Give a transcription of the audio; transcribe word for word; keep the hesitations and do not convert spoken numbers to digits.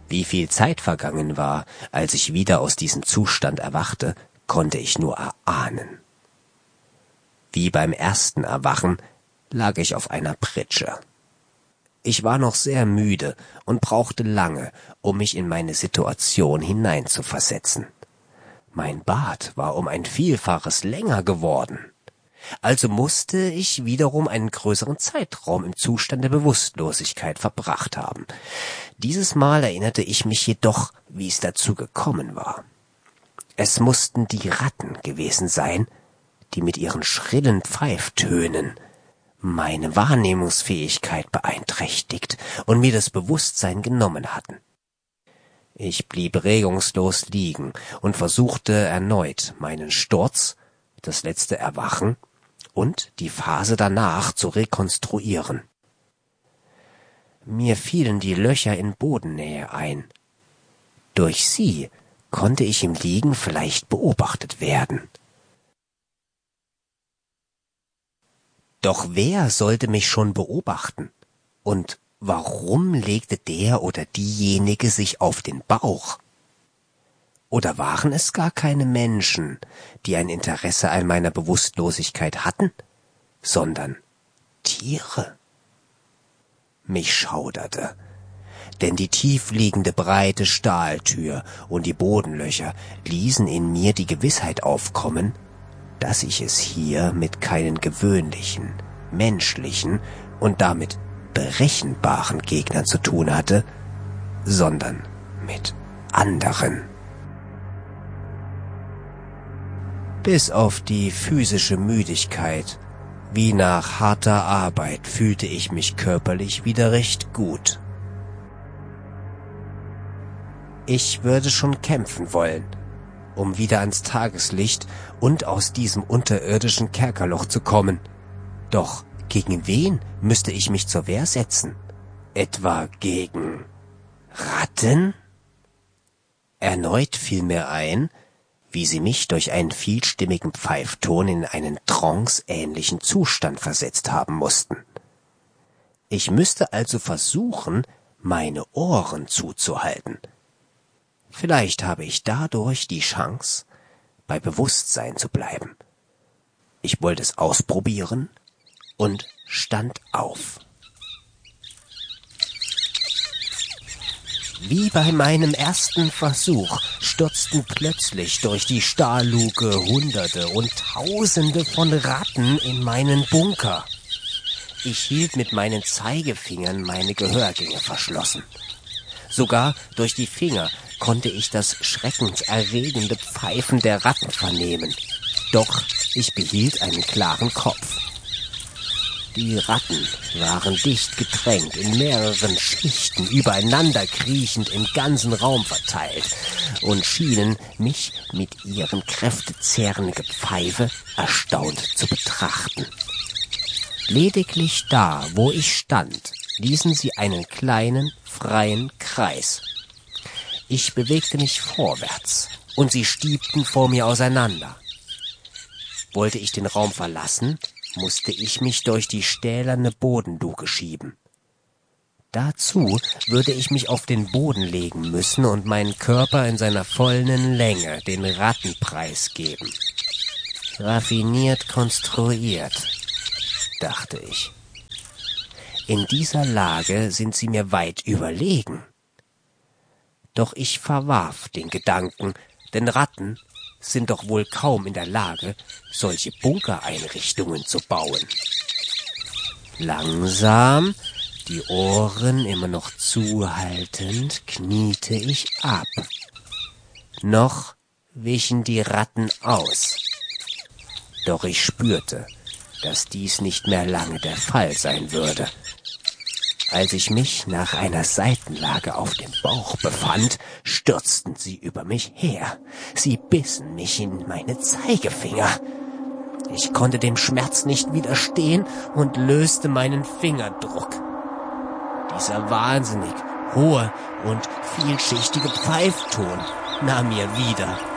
Wie viel Zeit vergangen war, als ich wieder aus diesem Zustand erwachte, konnte ich nur erahnen. Wie beim ersten Erwachen lag ich auf einer Pritsche. Ich war noch sehr müde und brauchte lange, um mich in meine Situation hineinzuversetzen. Mein Bad war um ein Vielfaches länger geworden. Also musste ich wiederum einen größeren Zeitraum im Zustand der Bewusstlosigkeit verbracht haben. Dieses Mal erinnerte ich mich jedoch, wie es dazu gekommen war. Es mussten die Ratten gewesen sein, die mit ihren schrillen Pfeiftönen meine Wahrnehmungsfähigkeit beeinträchtigt und mir das Bewusstsein genommen hatten. Ich blieb regungslos liegen und versuchte erneut, meinen Sturz, das letzte Erwachen und die Phase danach zu rekonstruieren. Mir fielen die Löcher in Bodennähe ein. Durch sie konnte ich im Liegen vielleicht beobachtet werden. Doch wer sollte mich schon beobachten? Und warum legte der oder diejenige sich auf den Bauch? Oder waren es gar keine Menschen, die ein Interesse an meiner Bewusstlosigkeit hatten, sondern Tiere? Mich schauderte, denn die tiefliegende breite Stahltür und die Bodenlöcher ließen in mir die Gewissheit aufkommen, dass ich es hier mit keinen gewöhnlichen, menschlichen und damit berechenbaren Gegnern zu tun hatte, sondern mit anderen. Bis auf die physische Müdigkeit, wie nach harter Arbeit, fühlte ich mich körperlich wieder recht gut. Ich würde schon kämpfen wollen, um wieder ans Tageslicht und aus diesem unterirdischen Kerkerloch zu kommen. Doch gegen wen müsste ich mich zur Wehr setzen? Etwa gegen Ratten? Erneut fiel mir ein, wie sie mich durch einen vielstimmigen Pfeifton in einen tranceähnlichen Zustand versetzt haben mussten. Ich müsste also versuchen, meine Ohren zuzuhalten. Vielleicht habe ich dadurch die Chance, bei Bewusstsein zu bleiben. Ich wollte es ausprobieren und stand auf. Wie bei meinem ersten Versuch stürzten plötzlich durch die Stahlluke Hunderte und Tausende von Ratten in meinen Bunker. Ich hielt mit meinen Zeigefingern meine Gehörgänge verschlossen. Sogar durch die Finger konnte ich das schreckenserregende Pfeifen der Ratten vernehmen. Doch ich behielt einen klaren Kopf. Die Ratten waren dicht gedrängt, in mehreren Schichten übereinander kriechend im ganzen Raum verteilt und schienen mich mit ihrem kräftezehrenden Gepfeife erstaunt zu betrachten. Lediglich da, wo ich stand, ließen sie einen kleinen, freien Kreis. Ich bewegte mich vorwärts und sie stiebten vor mir auseinander. Wollte ich den Raum verlassen, musste ich mich durch die stählerne Bodenluke schieben. Dazu würde ich mich auf den Boden legen müssen und meinen Körper in seiner vollen Länge den Ratten preisgeben. Raffiniert konstruiert, dachte ich. In dieser Lage sind sie mir weit überlegen. Doch ich verwarf den Gedanken, denn Ratten sind doch wohl kaum in der Lage, solche Bunkereinrichtungen zu bauen. Langsam, die Ohren immer noch zuhaltend, kniete ich ab. Noch wichen die Ratten aus. Doch ich spürte, dass dies nicht mehr lange der Fall sein würde. Als ich mich nach einer Seitenlage auf dem Bauch befand, stürzten sie über mich her. Sie bissen mich in meine Zeigefinger. Ich konnte dem Schmerz nicht widerstehen und löste meinen Fingerdruck. Dieser wahnsinnig hohe und vielschichtige Pfeifton nahm mir wieder